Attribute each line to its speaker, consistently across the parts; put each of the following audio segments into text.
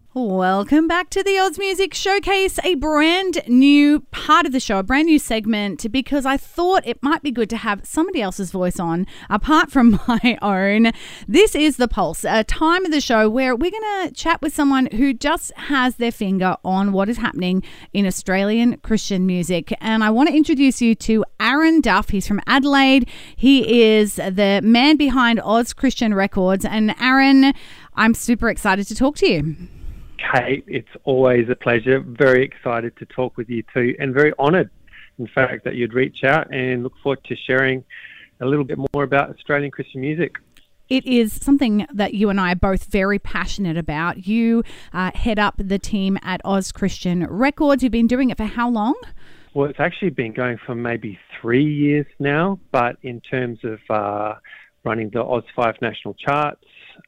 Speaker 1: Welcome back to the Oz Music Showcase, a brand new part of the show, a brand new segment, because I thought it might be good to have somebody else's voice on apart from my own. This is The Pulse, a time of the show where we're going to chat with someone who just has their finger on what is happening in Australian Christian music. And I want to introduce you to Aaron Duff. He's from Adelaide. He is the man behind Oz Christian Records. And Aaron, I'm super excited to talk to you.
Speaker 2: Kate, it's always a pleasure. Very excited to talk with you too, and very honoured, in fact, that you'd reach out, and look forward to sharing a little bit more about Australian Christian music.
Speaker 1: It is something that you and I are both very passionate about. You head up the team at Oz Christian Records. You've been doing it for how long?
Speaker 2: Well, it's actually been going for maybe 3 years now, but in terms of running the Oz 5 national charts,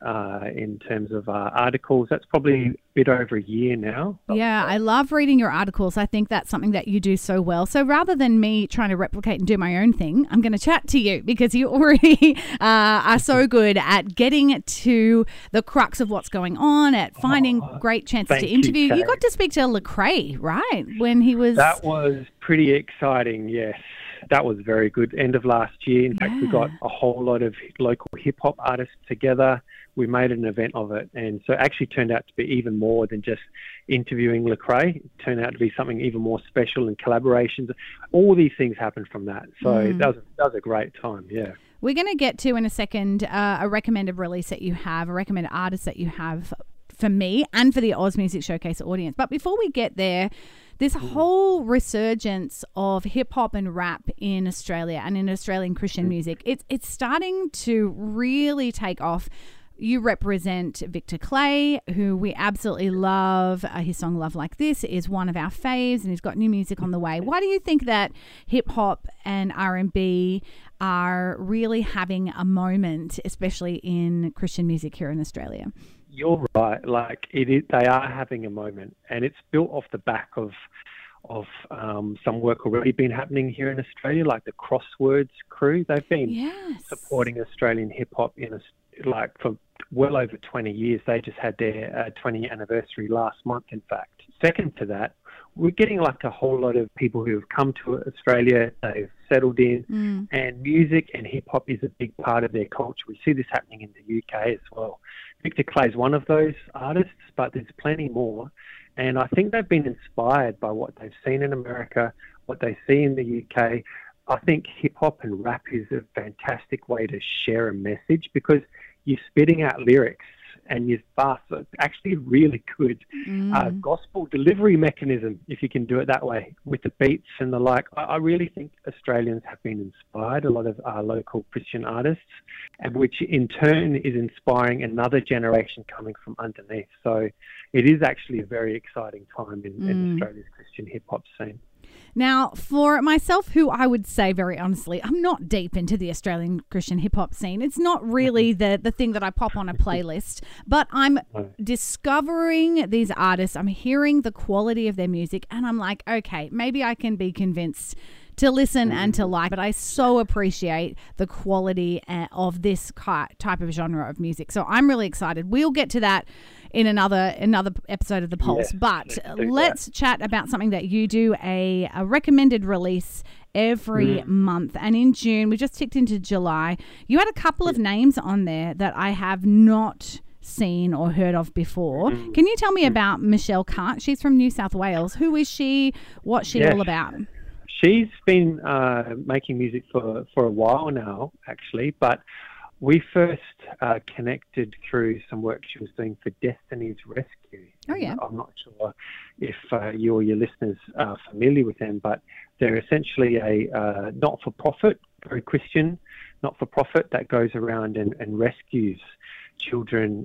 Speaker 2: in terms of articles, that's probably a bit over a year now.
Speaker 1: Yeah, I love reading your articles. I think that's something that you do so well. So rather than me trying to replicate and do my own thing, I'm going to chat to you because you already are so good at getting to the crux of what's going on, at finding great chances to interview. You got to speak to Lecrae, right? When he was...
Speaker 2: That was pretty exciting, yes. That was very good. End of last year. In fact, we got a whole lot of local hip-hop artists together. We made an event of it. And so it actually turned out to be even more than just interviewing Lecrae. It turned out to be something even more special, and collaborations. All these things happened from that. So that was a great time, yeah. We're
Speaker 1: going to get to, in a second, a recommended release that you have, a recommended artist that you have for me and for the Oz Music Showcase audience. But before we get there, this whole resurgence of hip-hop and rap in Australia and in Australian Christian music, it's starting to really take off. You represent Victor Clay, who we absolutely love. His song Love Like This is one of our faves, and he's got new music on the way. Why do you think that hip-hop and R&B are really having a moment, especially in Christian music here in Australia?
Speaker 2: You're right. Like they are having a moment, and it's built off the back of some work already been happening here in Australia, like the Crosswords crew. They've been supporting Australian hip hop for well over 20 years. They just had their 20th anniversary last month, in fact. Second to that, we're getting like a whole lot of people who have come to Australia, they've settled in, and music and hip-hop is a big part of their culture. We see this happening in the UK as well. Victor Clay is one of those artists, but there's plenty more. And I think they've been inspired by what they've seen in America, what they see in the UK. I think hip-hop and rap is a fantastic way to share a message, because you're spitting out lyrics and you're fast. So it's actually really good gospel delivery mechanism, if you can do it that way, with the beats and the like. I really think Australians have been inspired, a lot of our local Christian artists, and which in turn is inspiring another generation coming from underneath. So it is actually a very exciting time in Australia's Christian hip-hop scene.
Speaker 1: Now, for myself, who I would say very honestly, I'm not deep into the Australian Christian hip-hop scene. It's not really the thing that I pop on a playlist, but I'm discovering these artists. I'm hearing the quality of their music, and I'm like, okay, maybe I can be convinced to listen and to like, but I so appreciate the quality of this type of genre of music. So I'm really excited. We'll get to that in another episode of The Pulse. But let's chat about something that you do, a recommended release every month. And in June, we just ticked into July, you had a couple of names on there that I have not seen or heard of before. Can you tell me about Michelle Cart? She's from New South Wales. Who is she? What's she all about?
Speaker 2: She's been making music for a while now, actually, but we first connected through some work she was doing for Destiny's Rescue.
Speaker 1: Oh, yeah.
Speaker 2: I'm not sure if you or your listeners are familiar with them, but they're essentially a not-for-profit, very Christian not-for-profit that goes around and rescues children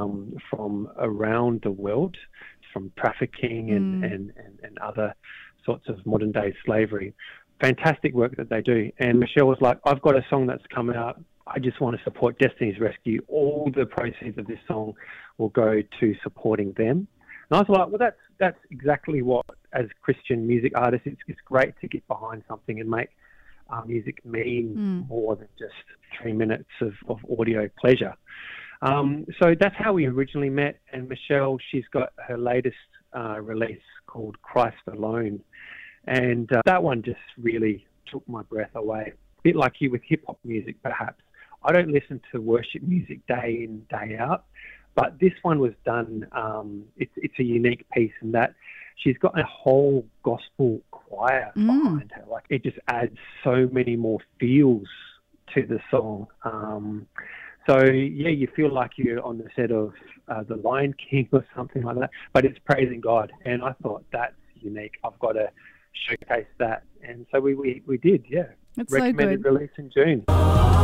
Speaker 2: from around the world, from trafficking and other sorts of modern-day slavery. Fantastic work that they do. And Michelle was like, I've got a song that's come out. I just want to support Destiny's Rescue. All the proceeds of this song will go to supporting them. And I was like, well, that's exactly what, as Christian music artists, it's great to get behind something and make music mean more than just 3 minutes of audio pleasure. So that's how we originally met. And Michelle, she's got her latest release called Christ Alone. And that one just really took my breath away. A bit like you with hip-hop music, perhaps. I don't listen to worship music day in, day out. But this one was done, it's a unique piece in that she's got a whole gospel choir behind her. Like, it just adds so many more feels to the song. So, yeah, you feel like you're on the set of The Lion King or something like that, but it's praising God. And I thought, that's unique. I've got to showcase that. And so we did, yeah.
Speaker 1: It's so good.
Speaker 2: Recommended release in June.